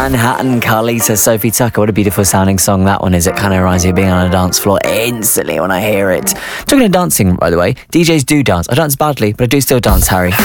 Manhattan, Carlita, Sophie Tucker. What a beautiful sounding song that one is. It kind of reminds me of being on a dance floor instantly when I hear it. Talking of dancing, by the way, DJs do dance. I dance badly, but I do still dance, Harry.